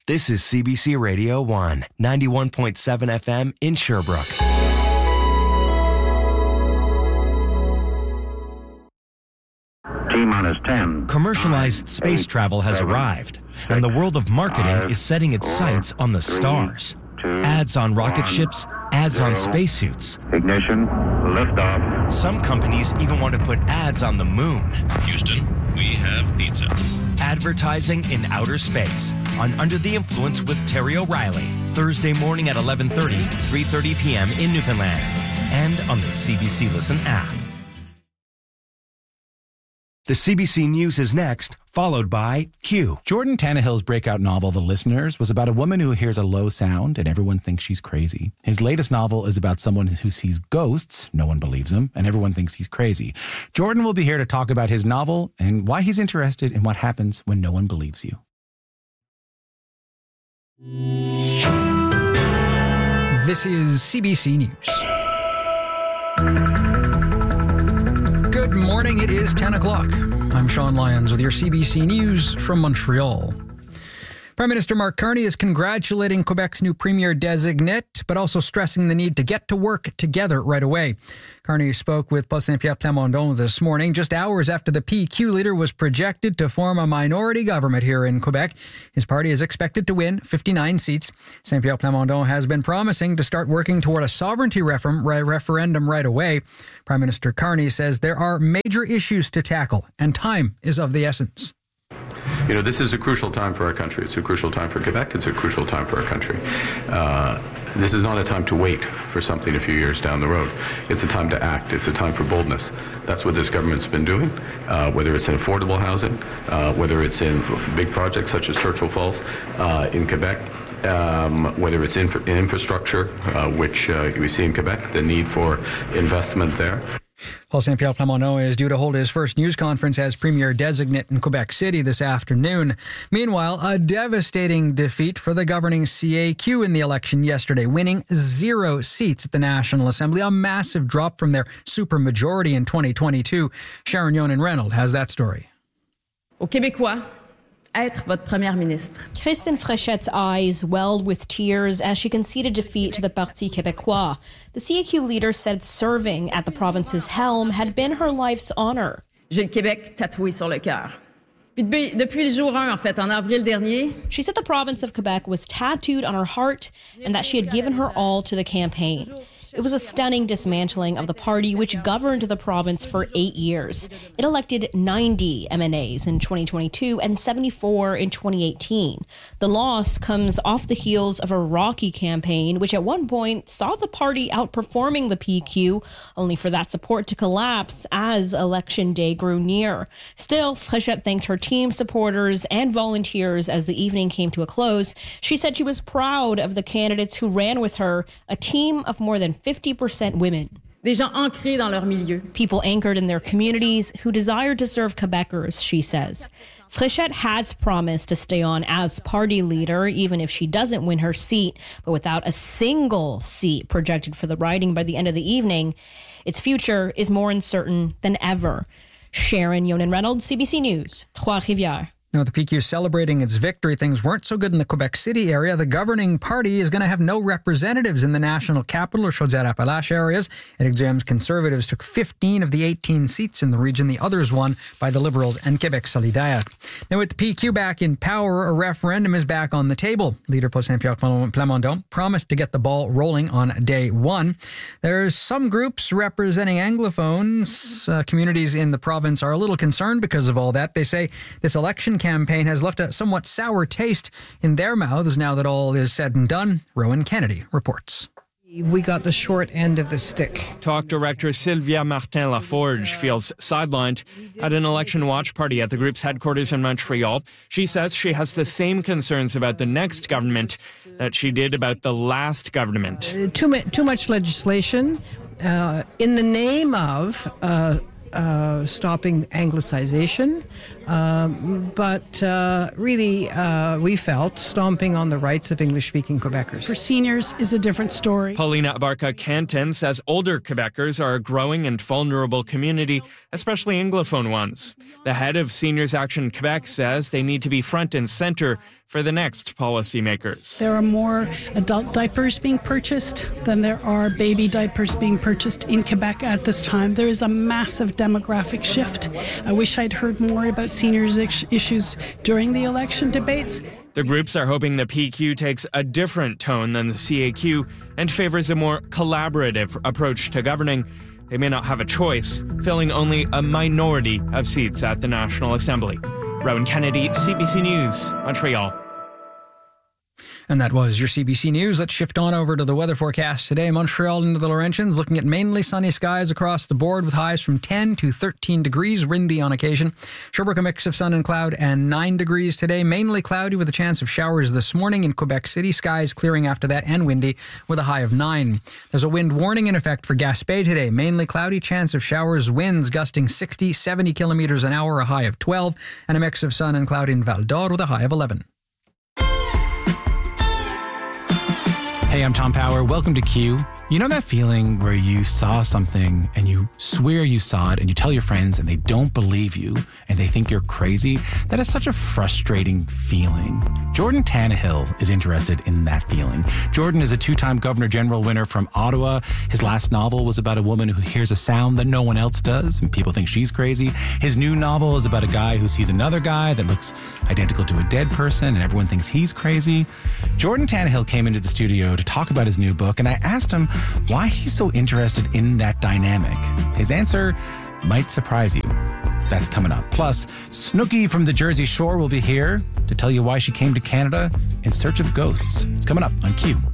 This is CBC Radio 1, 91.7 FM in Sherbrooke. T-minus 10. Commercialized space travel has arrived, and the world of marketing is setting its sights on the stars. Ads on rocket ships, ads on spacesuits. Ignition, liftoff. Some companies even want to put ads on the moon. Houston, we have pizza. Advertising in outer space on Under the Influence with Terry O'Reilly, Thursday morning at 11:30, 3:30 p.m. in Newfoundland, and on the CBC Listen app. The CBC News is next, followed by Q. Jordan Tannehill's breakout novel, The Listeners, was about a woman who hears a low sound and everyone thinks she's crazy. His latest novel is about someone who sees ghosts, no one believes him, and everyone thinks he's crazy. Jordan will be here to talk about his novel and why he's interested in what happens when no one believes you. This is CBC News. Good morning, it is 10 o'clock. I'm Sean Lyons with your CBC News from Montreal. Prime Minister Mark Carney is congratulating Quebec's new premier-designate, but also stressing the need to get to work together right away. Carney spoke with Paul Saint-Pierre Plamondon this morning, just hours after the PQ leader was projected to form a minority government here in Quebec. His party is expected to win 59 seats. Saint-Pierre Plamondon has been promising to start working toward a sovereignty referendum right away. Prime Minister Carney says there are major issues to tackle, and time is of the essence. You know, this is a crucial time for our country. It's a crucial time for Quebec. It's a crucial time for our country. This is not a time to wait for something a few years down the road. It's a time to act. It's a time for boldness. That's what this government's been doing, whether it's in affordable housing, whether it's in big projects such as Churchill Falls in Quebec, whether it's in infrastructure, which we see in Quebec, the need for investment there. Paul Saint-Pierre Plamondon is due to hold his first news conference as premier-designate in Quebec City this afternoon. Meanwhile, a devastating defeat for the governing CAQ in the election yesterday, winning 0 seats at the National Assembly, a massive drop from their supermajority in 2022. Sharon Yonan-Reynolds has that story. Aux Québécois, être votre première ministre. Christine Fréchette's eyes welled with tears as she conceded defeat to the Parti Québécois. The CAQ leader said serving at the province's helm had been her life's honor. J'ai le Québec tatoué sur le cœur. Puis depuis le jour 1, en fait, en avril dernier. She said the province of Quebec was tattooed on her heart and that she had given her all to the campaign. It was a stunning dismantling of the party which governed the province for 8 years. It elected 90 MNAs in 2022 and 74 in 2018. The loss comes off the heels of a rocky campaign, which at one point saw the party outperforming the PQ, only for that support to collapse as election day grew near. Still, Fréchette thanked her team, supporters, and volunteers as the evening came to a close. She said she was proud of the candidates who ran with her, a team of more than 50% women. Des gens ancrés dans leur milieu. People anchored in their communities who desired to serve Quebecers, she says. Fréchette has promised to stay on as party leader, even if she doesn't win her seat, but without a single seat projected for the riding by the end of the evening, its future is more uncertain than ever. Sharon Yonan-Reynolds, CBC News, Trois-Rivières. Now, the PQ is celebrating its victory. Things weren't so good in the Quebec City area. The governing party is going to have no representatives in the national capital or Chaudière-Appalaches areas. Éric Duhaim's Conservatives took 15 of the 18 seats in the region. The others won by the Liberals and Québec solidaire. Now, with the PQ back in power, a referendum is back on the table. Leader Paul Saint-Pierre Plamondon promised to get the ball rolling on day one. There's some groups representing Anglophones. Communities in the province are a little concerned because of all that. They say this election campaign has left a somewhat sour taste in their mouths now that all is said and done. Rowan Kennedy reports. We got the short end of the stick. Talk director Sylvia Martin-Laforge feels sidelined at an election watch party at the group's headquarters in Montreal. She says she has the same concerns about the next government that she did about the last government. Too much legislation in the name of stopping Anglicization, But really, we felt stomping on the rights of English-speaking Quebecers. For seniors is a different story. Paulina Abarca-Cantin says older Quebecers are a growing and vulnerable community, especially Anglophone ones. The head of Seniors Action Quebec says they need to be front and center for the next policymakers. There are more adult diapers being purchased than there are baby diapers being purchased in Quebec at this time. There is a massive demographic shift. I wish I'd heard more about seniors' issues during the election debates. The groups are hoping the PQ takes a different tone than the CAQ and favors a more collaborative approach to governing. They may not have a choice, filling only a minority of seats at the National Assembly. Rowan Kennedy, CBC News, Montreal. And that was your CBC News. Let's shift on over to the weather forecast today. Montreal into the Laurentians, looking at mainly sunny skies across the board with highs from 10 to 13 degrees, windy on occasion. Sherbrooke, a mix of sun and cloud, and 9 degrees today. Mainly cloudy with a chance of showers this morning in Quebec City. Skies clearing after that and windy with a high of 9. There's a wind warning in effect for Gaspé today. Mainly cloudy, chance of showers, winds gusting 60, 70 kilometers an hour, a high of 12, and a mix of sun and cloud in Val d'Or with a high of 11. Hey, I'm Tom Power. Welcome to Q. You know that feeling where you saw something and you swear you saw it and you tell your friends and they don't believe you and they think you're crazy? That is such a frustrating feeling. Jordan Tannehill is interested in that feeling. Jordan is a 2-time Governor General winner from Ottawa. His last novel was about a woman who hears a sound that no one else does and people think she's crazy. His new novel is about a guy who sees another guy that looks identical to a dead person and everyone thinks he's crazy. Jordan Tannehill came into the studio to talk about his new book, and I asked him why he's so interested in that dynamic. His answer might surprise you. That's coming up. Plus, Snooki from the Jersey Shore will be here to tell you why she came to Canada in search of ghosts. It's coming up on Q.